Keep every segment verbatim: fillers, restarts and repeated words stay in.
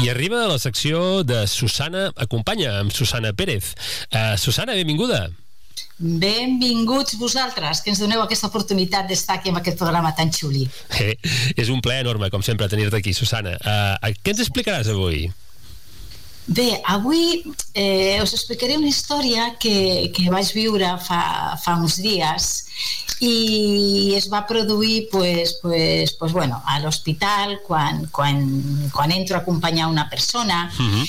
I arriba a la secció de Susana Acompanya, amb Susana Pérez. Uh, Susana, benvinguda. Benvinguts vosaltres, que ens doneu aquesta oportunitat d'estar aquí amb aquest programa tan xuli. Eh, és un plaer enorme, com sempre, tenir-te aquí, Susana. Uh, què ens explicaràs avui? Bé, avui eh, us explicaré una història que, que vaig viure fa, fa uns dies i es va produir pues, pues, pues, bueno, a l'hospital quan, quan, quan entro a acompanyar una persona. Uh-huh.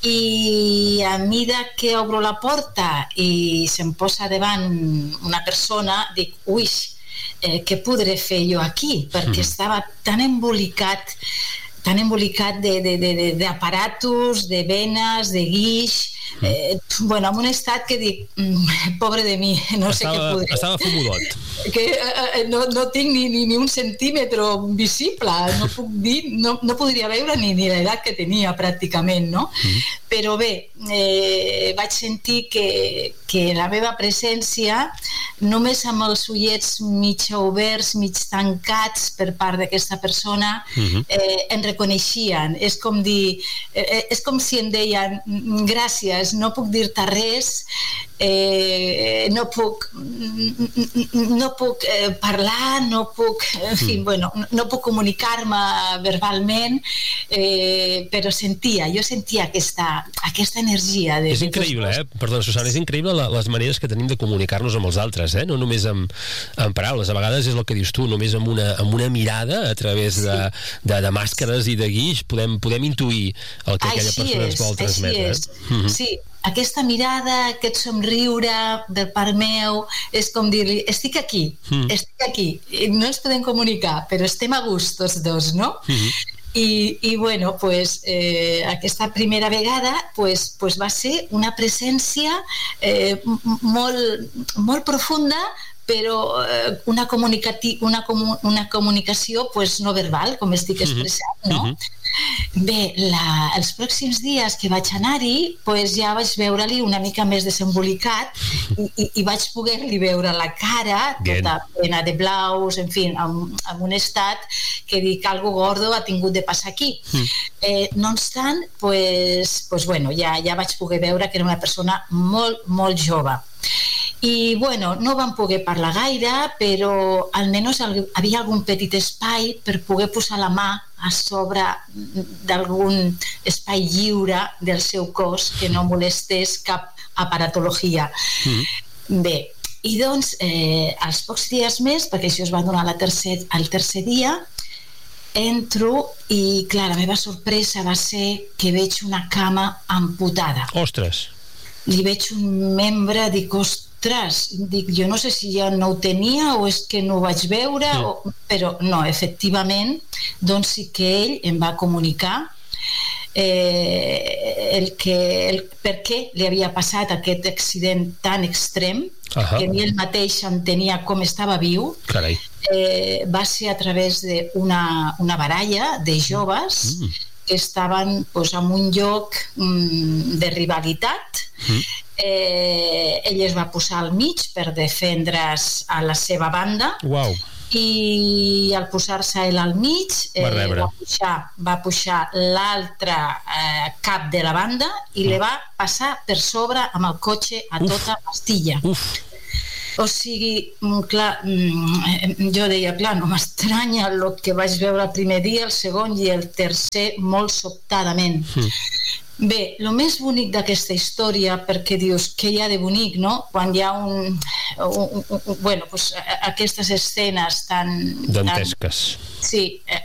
I a mida que obro la porta i se'm posa davant una persona, dic, ui, eh, què podré fer jo aquí? Perquè uh-huh. estava tan embolicat tan embolicat d'aparatos, de, de, de venes, de guix, eh, bueno, en un estat que dic, mm, pobre de mi, no estava, sé què podré. Estava fumudot. Que eh, no, no tinc ni, ni, ni un centímetre visible, no puc dir, no, no podria veure ni, ni l'edat que tenia pràcticament, no? Mm. Però bé, eh, vaig sentir que, que la meva presència, només amb els ullets mig oberts, mig tancats per part d'aquesta persona, mm-hmm. eh, em reconeixien. És com dir, eh, és com si em deien, gràcies, no puc dir-te res, eh, no puc no puc eh, parlar, no puc, en fi, mm. bueno, no puc comunicar-me verbalment, eh, però sentia, jo sentia aquesta, aquesta energia. De, és increïble, eh? Perdona, Susana, és increïble la, les maneres que tenim de comunicar-nos amb els altres, eh? No només amb, amb paraules, a vegades és el que dius tu, només amb una, amb una mirada a través de, sí. de, de màscares i de guix podem, podem intuir el que aquella així persona és, ens vol transmetre. És. Mm-hmm. Sí, aquesta mirada, aquest somriure per part meu, és com dir-li, estic aquí, mm. estic aquí, no ens podem comunicar, però estem a gust tots dos, no? Mm-hmm. I, i bueno, pues, eh, aquesta primera vegada pues, pues va ser una presència eh, molt, molt profunda, però eh, una, comunicati- una, comu- una comunicació pues, no verbal, com estic expressant, no? Mm-hmm. Bé, la, els pròxims dies que vaig anar-hi, pues, ja vaig veure-li una mica més desembolicat i, i, i vaig poder-li veure la cara, Bien. tota plena de blaus, en fi, amb, amb un estat que dic, algo gordo ha tingut de passar aquí. Mm. Eh, no obstant, pues, pues, bueno, ja, ja vaig poder veure que era una persona molt, molt jove. I bueno, no vam poder parlar gaire, però almenys havia algun petit espai per poder posar la mà a sobre d'algun espai lliure del seu cos que no molestés cap aparatologia. Mm. Bé, i doncs eh, als pocs dies més, perquè això es va donar la tercer, el tercer dia, entro i clar, la meva sorpresa va ser que veig una cama amputada. Ostres! Li veig un membre, dic, ostres, dic, jo no sé si ja no ho tenia o és que no ho vaig veure, sí. o, però no, efectivament, doncs sí que ell em va comunicar eh, el que, el, per què li havia passat aquest accident tan extrem, uh-huh. que ni ell mateix entenia com estava viu. Carai. Eh, va ser a través d'una una baralla de joves mm. que estaven pues, en un lloc mm, de rivalitat. Mm. Eh, ell es va posar al mig per defendre's a la seva banda. Wow. I al posar-se ell al mig eh, va, va pujar, va pujar l'altre eh, cap de la banda i mm. li va passar per sobre amb el cotxe a Uf. tota pastilla. Uf. O sigui, clar, jo deia, clar, no m'estranya el que vaig veure el primer dia, el segon i el tercer molt sobtadament. Mm. Bé, el més bonic d'aquesta història, perquè dius, què hi ha de bonic, no? Quan hi ha un... un, un, un bueno, pues, aquestes escenes tan... dantesques. Tan, sí,